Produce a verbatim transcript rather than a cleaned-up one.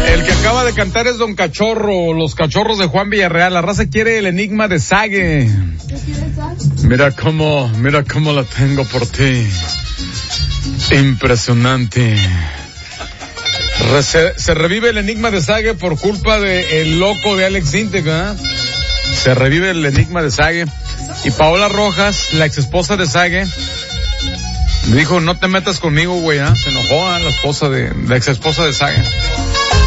El que acaba de cantar es Don Cachorro, los cachorros de Juan Villarreal. La raza quiere el enigma de Sage. Mira cómo, mira cómo la tengo por ti. Impresionante. Se, se revive el enigma de Sage por culpa de el loco de Alex Intec, ¿eh? Se revive el enigma de Sage. Y Paola Rojas, la ex esposa de Sage, me dijo, no te metas conmigo, güey, ¿eh? Se enojó, ¿eh? La esposa de, la ex esposa de Sage.